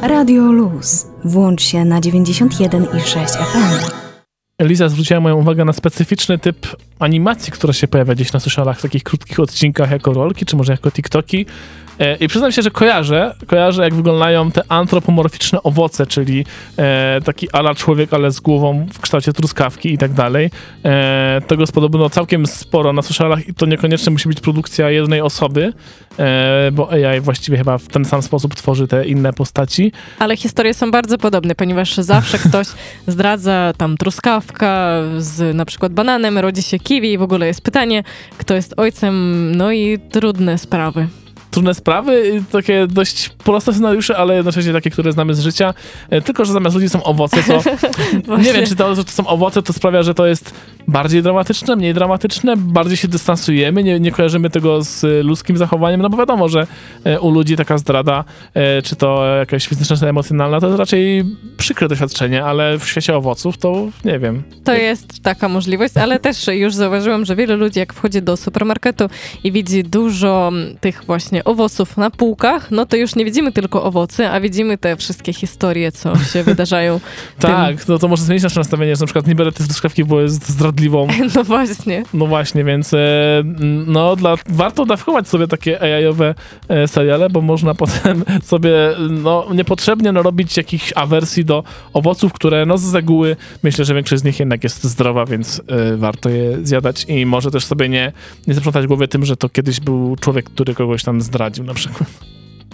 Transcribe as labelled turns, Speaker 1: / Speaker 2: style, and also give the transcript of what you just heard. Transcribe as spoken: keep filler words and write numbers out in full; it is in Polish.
Speaker 1: Radio Luz. Włącz się na dziewięćdziesiąt jeden i sześć F M.
Speaker 2: Eliza zwróciła moją uwagę na specyficzny typ animacji, która się pojawia gdzieś na socialach w takich krótkich odcinkach jako rolki, czy może jako TikToki. I przyznam się, że kojarzę, kojarzę jak wyglądają te antropomorficzne owoce, czyli e, taki ala człowiek, ale z głową w kształcie truskawki i tak dalej. E, tego jest podobno całkiem sporo na socialach i to niekoniecznie musi być produkcja jednej osoby, e, bo A I właściwie chyba w ten sam sposób tworzy te inne postaci.
Speaker 3: Ale historie są bardzo podobne, ponieważ zawsze ktoś zdradza tam truskawka z na przykład bananem, rodzi się kiwi i w ogóle jest pytanie, kto jest ojcem, no i trudne sprawy.
Speaker 2: Trudne sprawy, takie dość proste scenariusze, ale jednocześnie takie, które znamy z życia. Tylko że zamiast ludzi są owoce, co nie wiem, czy to, że to są owoce, to sprawia, że to jest bardziej dramatyczne, mniej dramatyczne, bardziej się dystansujemy, nie, nie kojarzymy tego z ludzkim zachowaniem, no bo wiadomo, że u ludzi taka zdrada, czy to jakaś fizyczna, czy emocjonalna, to jest raczej przykre doświadczenie, ale w świecie owoców to nie wiem.
Speaker 3: To jest taka możliwość, ale też już zauważyłam, że wiele ludzi jak wchodzi do supermarketu i widzi dużo tych właśnie owoców na półkach, no to już nie widzimy tylko owoce, a widzimy te wszystkie historie, co się wydarzają.
Speaker 2: Tak, no to może zmienić nasze nastawienie, że na przykład nie biorę tej truskawki, bo jest zdradliwą.
Speaker 3: No właśnie.
Speaker 2: No właśnie, więc e, no dla, warto dawkować sobie takie A I-owe e, seriale, bo można potem sobie no niepotrzebnie no, robić jakichś awersji do owoców, które no z reguły myślę, że większość z nich jednak jest zdrowa, więc e, warto je zjadać i może też sobie nie, nie zaprzątać głowy tym, że to kiedyś był człowiek, który kogoś tam zdradził na przykład.